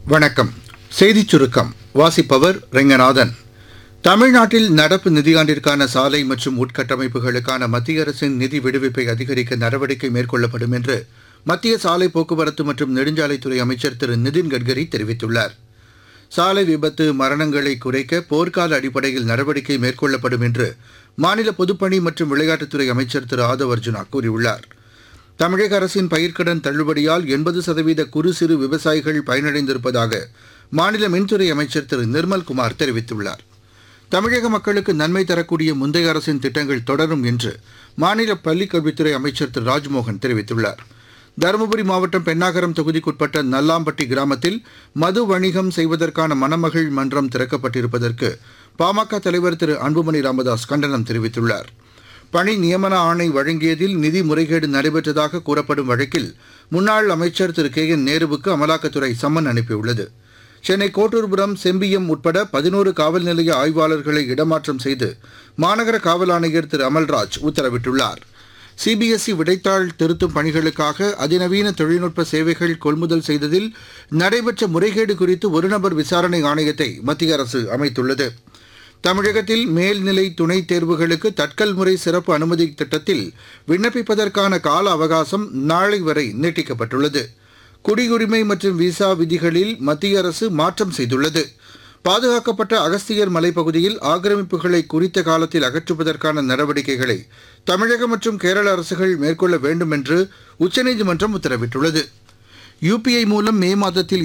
வணக்கம். செய்திச் சுருக்கம் வாசிப்பவர் ரெங்கநாதன். தமிழ்நாட்டில் நடப்பு நிதியாண்டிற்கான சாலை மற்றும் உட்கட்டமைப்புகளுக்கான மத்திய அரசின் நிதி விடுவிப்பை அதிகரிக்க நடவடிக்கை மேற்கொள்ளப்படும் என்று மத்திய சாலை போக்குவரத்து மற்றும் நெடுஞ்சாலைத்துறை அமைச்சர் திரு நிதின் கட்கரி தெரிவித்துள்ளார். சாலை விபத்து மரணங்களை குறைக்க போர்க்கால அடிப்படையில் நடவடிக்கை மேற்கொள்ளப்படும் என்று மாநில பொதுப்பணி மற்றும் விளையாட்டுத்துறை அமைச்சர் திரு ஆதவ் அர்ஜுனா கூறியுள்ளார். தமிழக அரசின் பயிர்க்கடன் தள்ளுபடியால் 80% குறு சிறு விவசாயிகள் பயனடைந்திருப்பதாக மாநில மின்துறை அமைச்சர் திரு நிர்மல்குமார் தெரிவித்துள்ளார். தமிழக மக்களுக்கு நன்மை தரக்கூடிய முந்தைய அரசின் திட்டங்கள் தொடரும் என்று மாநில பள்ளிக்கல்வித்துறை அமைச்சர் திரு ராஜ்மோகன் தெரிவித்துள்ளார். தருமபுரி மாவட்டம் பென்னாகரம் தொகுதிக்குட்பட்ட நல்லாம்பட்டி கிராமத்தில் மது வணிகம் செய்வதற்கான மணமகள் மன்றம் திறக்கப்பட்டிருப்பதற்கு பாமக தலைவர் திரு அன்புமணி ராமதாஸ் கண்டனம் தெரிவித்துள்ளார். பணி நியமன ஆணை வழங்கியதில் நிதி முறைகேடு நடைபெற்றதாக கூறப்படும் வழக்கில் முன்னாள் அமைச்சர் திரு கே என் நேருவுக்கு அமலாக்கத்துறை சம்மன் அனுப்பியுள்ளது. சென்னை கோட்டூர்புரம் செம்பியம் உட்பட 11 காவல் நிலைய ஆய்வாளர்களை இடமாற்றம் செய்து மாநகர காவல் ஆணையர் திரு அமல்ராஜ் உத்தரவிட்டுள்ளார். சிபிஎஸ்இ விடைத்தாள் திருத்தும் பணிகளுக்காக அதிநவீன தொழில்நுட்ப சேவைகள் கொள்முதல் செய்ததில் நடைபெற்ற முறைகேடு குறித்து ஒருநபர் விசாரணை ஆணையத்தை மத்திய அரசு அமைத்துள்ளது. தமிழகத்தில் மேல்நிலை துணைத் தேர்வுகளுக்கு தட்கல் முறை சிறப்பு அனுமதி திட்டத்தில் விண்ணப்பிப்பதற்கான கால அவகாசம் நாளை வரை நீட்டிக்கப்பட்டுள்ளது. குடியுரிமை மற்றும் விசா விதிகளில் மத்திய அரசு மாற்றம் செய்துள்ளது. பாதுகாக்கப்பட்ட அகஸ்தியர் மலைப்பகுதியில் ஆக்கிரமிப்புகளை குறித்த காலத்தில் அகற்றுவதற்கான நடவடிக்கைகளை தமிழக மற்றும் கேரள அரசுகள் மேற்கொள்ள வேண்டும் என்று உச்சநீதிமன்றம் உத்தரவிட்டுள்ளது. யுபிஐ மூலம் மே மாதத்தில்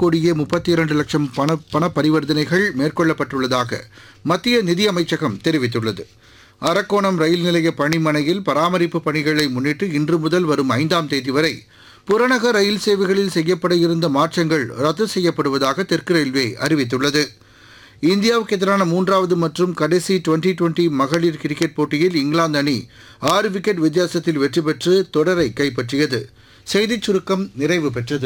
2,32,00,000 பண பரிவர்த்தனைகள் மேற்கொள்ளப்பட்டுள்ளதாக மத்திய நிதி அமைச்சகம் தெரிவித்துள்ளது. அரக்கோணம் ரயில் நிலைய பணிமனையில் பராமரிப்பு பணிகளை முன்னிட்டு இன்று முதல் வரும் 5ஆம் தேதி வரை புறநகர் ரயில் சேவைகளில் செய்யப்பட இருந்த மாற்றங்கள் ரத்து செய்யப்படுவதாக தெற்கு ரயில்வே அறிவித்துள்ளது. இந்தியாவுக்கு எதிரான 3வது மற்றும் கடைசி டுவெண்டி மகளிர் கிரிக்கெட் போட்டியில் இங்கிலாந்து அணி 6 விக்கெட் வித்தியாசத்தில் வெற்றி பெற்று தொடரை கைப்பற்றியது. செய்திச் சுருக்கம் நிறைவு பெற்றது.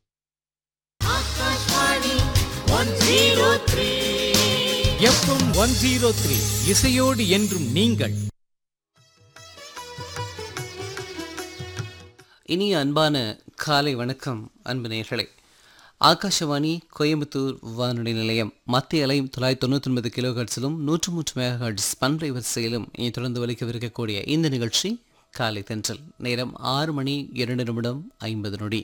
எஃப்எம் 103 இசையோடு என்றும் நீங்கள். இனிய அன்பான காலை வணக்கம் அன்பு நேயர்களே. ஆகாஷவாணி கோயம்புத்தூர் வானொலி நிலையம் மத்திய அலை 999 கிலோஹெர்ட்ஸிலும் 103 மெகாஹெர்ட்ஸ் பண்பலை வரிசையிலும் இனி தொடர்ந்து ஒலிக்கவிருக்கக்கூடிய இந்த நிகழ்ச்சி காலை தென்றல். நேரம் 6:02:50.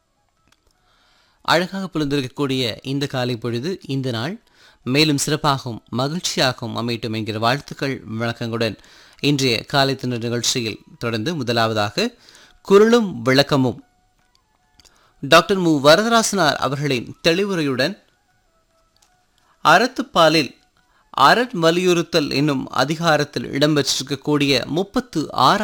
அழகாக புலந்திருக்கக்கூடிய இந்த காலை பொழுது இந்த நாள் மேலும் சிறப்பாகவும் மகிழ்ச்சியாகவும் அமையட்டும் என்கிற வாழ்த்துக்கள் வணக்கங்களுடன் இன்றைய காலை தென்றல் நிகழ்ச்சியில் தொடர்ந்து முதலாவதாக குரலும் விளக்கமும் டாக்டர் மு வரதராசனார் அவர்களின் தெளிவுரையுடன் அறத்துப்பாலில் அறட் வலியுறுத்தல் என்னும் அதிகாரத்தில் இடம்பெற்றிருக்கக்கூடிய 36